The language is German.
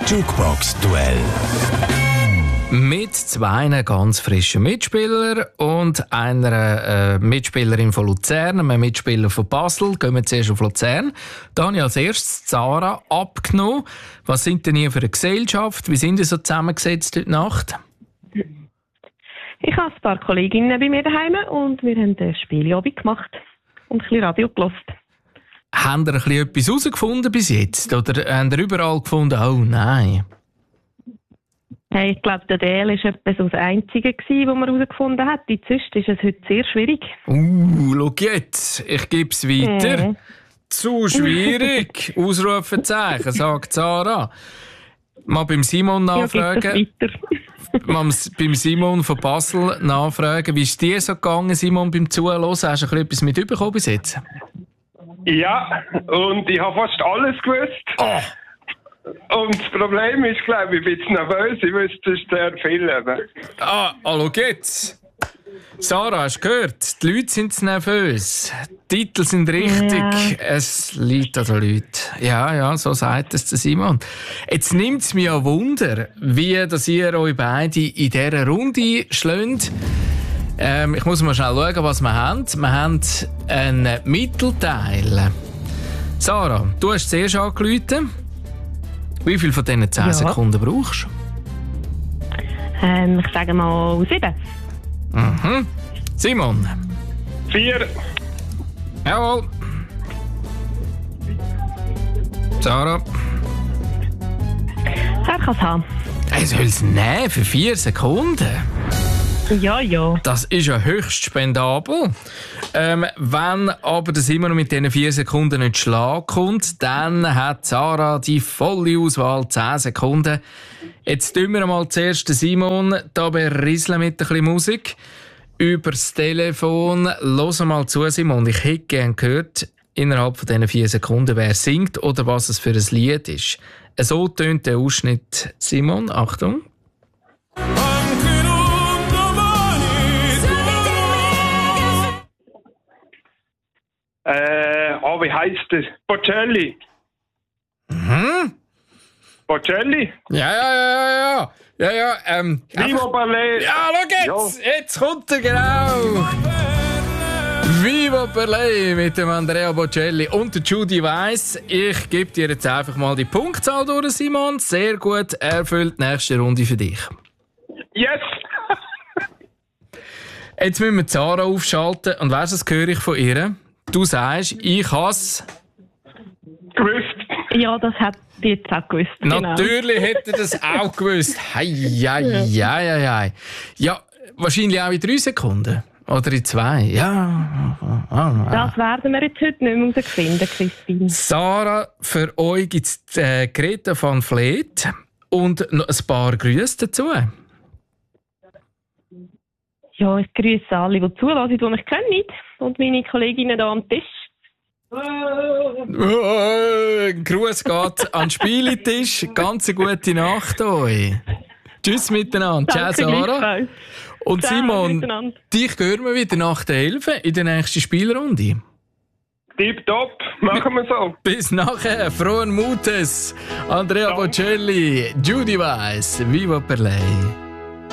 Jukebox-Duell. Mit zwei ganz frischen Mitspielern und einer Mitspielerin von Luzern, einem Mitspieler von Basel. Gehen wir zuerst auf Luzern. Da habe ich als erstes Sarah abgenommen. Was sind denn hier für eine Gesellschaft? Wie sind ihr so zusammengesetzt heute Nacht? Ich habe ein paar Kolleginnen bei mir daheim und wir haben eine Spielabend gemacht und ein bisschen Radio gehört. Habt ihr ein bisschen etwas herausgefunden bis jetzt? Oder habt ihr überall gefunden, oh nein? Hey, ich glaube, der DL war etwa so das Einzige, das man herausgefunden hat. Sonst ist es heute sehr schwierig. Schau jetzt, ich gebe es weiter. Zu schwierig, Ausrufezeichen, sagt Sarah. Mal beim Simon nachfragen. Mal beim Simon von Basel nachfragen. Wie ist dir so gegangen, Simon, beim Zuhören? Hast du ein bisschen etwas mitbekommen bis jetzt? Ja, und ich habe fast alles gewusst. Oh. Und das Problem ist, glaube ich, ein bisschen nervös. Ich wüsste sehr viel. Hallo geht's. Sarah, hast du gehört? Die Leute sind nervös. Die Titel sind richtig. Ja. Es liegt an den Leuten. Ja, so sagt es der Simon. Jetzt nimmt es mich ja Wunder, wie dass ihr euch beide in dieser Runde schlägt. Ich muss mal schnell schauen, was wir haben. Wir haben einen Mittelteil. Sarah, du hast zuerst angerufen. Wie viel von diesen 10 Sekunden brauchst du? Ich sage mal 7. Mhm. Simon? 4. Jawohl. Sarah? Er kann es haben. Er soll es nehmen für 4 Sekunden? Ja. Das ist ja höchst spendabel. Wenn aber das immer noch mit diesen 4 Sekunden nicht Schlag kommt, dann hat Sarah die volle Auswahl, 10 Sekunden. Jetzt tun wir mal zuerst den Simon da berieseln mit ein bisschen Musik. Übers Telefon. Hör mal zu, Simon. Ich hätte gerne gehört, innerhalb von diesen 4 Sekunden, wer singt oder was es für ein Lied ist. So tönt der Ausschnitt. Simon, Achtung. Wie heisst das? Bocelli. Mhm. Bocelli? Ja. Vivo Ballet. Ja, schau jetzt. Jetzt kommt er, genau. Vivo Ballet mit dem Andrea Bocelli und der Judy Weiss. Ich gebe dir jetzt einfach mal die Punktzahl durch, Simon. Sehr gut erfüllt. Nächste Runde für dich. Yes! Jetzt müssen wir Sarah aufschalten. Und weißt du, das höre ich von ihr? Du sagst, ich has gewusst. Ja, das hat die jetzt auch gewusst. Natürlich genau. Hätte er das auch gewusst. Hei. Ja, wahrscheinlich auch in 3 Sekunden. Oder in 2. Ja. Das werden wir jetzt heute nicht mehr herausfinden, Christine. Sarah, für euch gibt es Greta van Vleet und noch ein paar Grüße dazu. Ja, ich grüße alle, die zuhören, die mich kennen. Und meine Kolleginnen hier am Tisch. Ein Gruß geht an den Spieletisch. Ganz eine gute Nacht euch. Tschüss miteinander. Ciao, Sarah. Und Simon, dich hören wir wieder nach der 11 in der nächsten Spielrunde. Tipptopp, machen wir so. Bis nachher, frohen Mutes. Andrea Bocelli, Judy Weiss, Vivo Ballet.